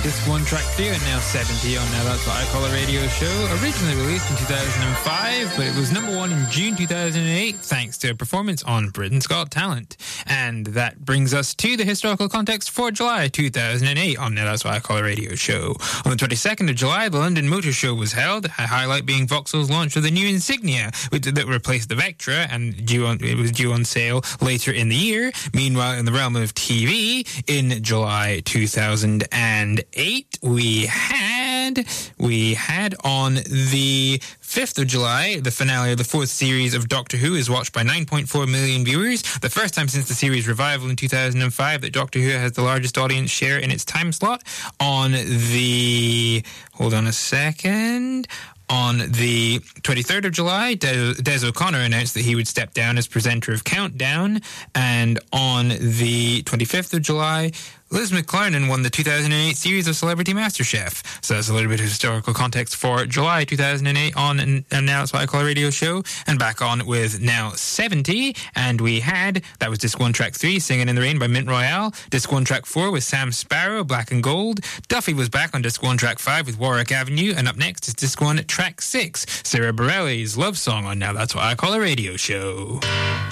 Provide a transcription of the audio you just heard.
Disc 1, Track 3 and now 70 on Now That's What I Call a Radio Show. Originally released in 2005, but it was number 1 in June 2008 thanks to a performance on Britain's Got Talent. And that brings us to the historical context for July 2008 on Now That's What I Call a Radio Show. On the 22nd of July, the London Motor Show was held, a highlight being Vauxhall's launch of the new Insignia, that replaced the Vectra, and it was due on sale later in the year. Meanwhile, in the realm of TV, in July 2008, we had on the 5th of July, the finale of the 4th series of Doctor Who is watched by 9.4 million viewers. The first time since the series' revival in 2005 that Doctor Who has the largest audience share in its time slot. On the 23rd of July, Des O'Connor announced that he would step down as presenter of Countdown. And on the 25th of July, Liz McClarnon won the 2008 series of Celebrity MasterChef. So that's a little bit of historical context for July 2008 on and Now That's What I Call a Radio Show. And back on with Now 70. And that was Disc 1, Track 3, Singing in the Rain by Mint Royale. Disc 1, Track 4 with Sam Sparrow, Black and Gold. Duffy was back on Disc 1, Track 5 with Warwick Avenue. And up next is Disc 1, Track 6, Sarah Bareilles' Love Song on Now That's What I Call a Radio Show.